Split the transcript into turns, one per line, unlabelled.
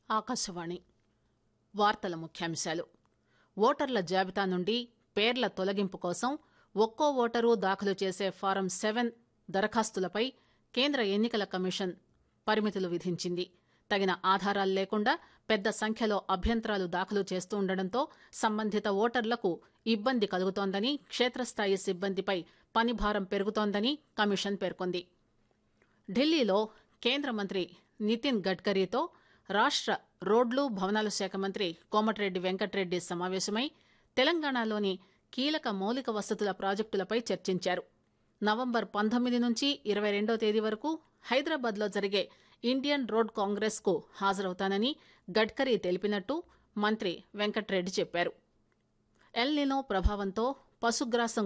ఆకాశవాణి వార్తల ముఖ్యాంశాలు. ఓటర్ల జాబితా నుండి పేర్ల తొలగింపు కోసం ఒక్కో ఓటరు దాఖలు చేసే ఫారం 7 దరఖాస్తులపై కేంద్ర ఎన్నికల కమిషన్ పరిమితులు విధించింది. తగిన ఆధారాలు లేకుండా పెద్ద సంఖ్యలో అభ్యంతరాలు దాఖలు చేస్తుండటంతో సంబంధిత ఓటర్లకు ఇబ్బంది కలుగుతోందని, క్షేత్రస్థాయి సిబ్బందిపై పనిభారం పెరుగుతోందని కమిషన్ పేర్కొంది. ఢిల్లీలో కేంద్ర మంత్రి నితిన్ గడ్కరీతో రాష్ట రోడ్లు భవనాల శాఖ మంత్రి కోమటిరెడ్డి వెంకటరెడ్డి సమావేశమై తెలంగాణలోని కీలక మౌలిక వసతుల ప్రాజెక్టులపై చర్చించారు. నవంబర్ 19 నుంచి 22వ తేదీ వరకు హైదరాబాద్లో జరిగే ఇండియన్ రోడ్ కాంగ్రెస్ కు హాజరవుతానని గడ్కరీ తెలిపినట్టు మంత్రి వెంకటరెడ్డి చెప్పారు. ఎల్ నినో ప్రభావంతో పశుగ్రాసం